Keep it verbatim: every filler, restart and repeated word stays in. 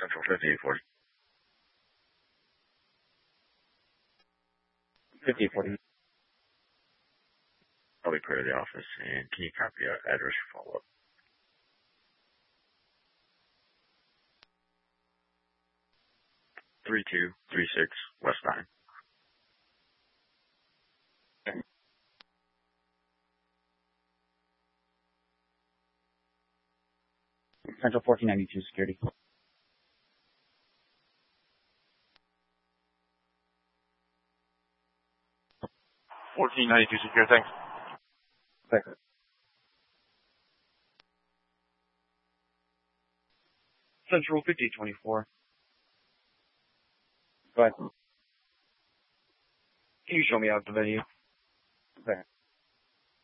Central fifty-eight forty. fifty-eight forty. I'll be clear to the office, and can you copy our address for follow-up? three two three six West nine. Central fourteen ninety-two security. fourteen ninety-two secure, thanks. Thanks. Central fifty twenty-four. Go ahead. Can you show me out the venue? Okay.